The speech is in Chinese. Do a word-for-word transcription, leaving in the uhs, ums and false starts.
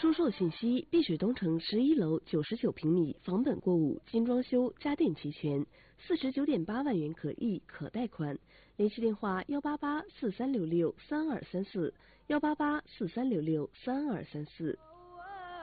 出售信息：碧水东城十一楼九十九平米，房本过户，精装修，家电齐全，四十九点八万元可议可贷款。联系电话：幺八八四三六六三二三四，幺八八四三六六三二三四。